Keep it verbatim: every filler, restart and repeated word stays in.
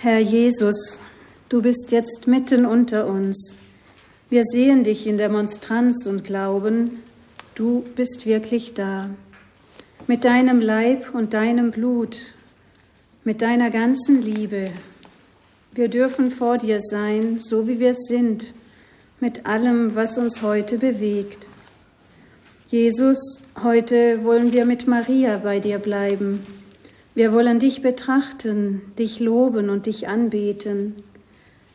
Herr Jesus, du bist jetzt mitten unter uns. Wir sehen dich in der Monstranz und glauben, du bist wirklich da. Mit deinem Leib und deinem Blut, mit deiner ganzen Liebe. Wir dürfen vor dir sein, so wie wir sind, mit allem, was uns heute bewegt. Jesus, heute wollen wir mit Maria bei dir bleiben. Wir wollen dich betrachten, dich loben und dich anbeten.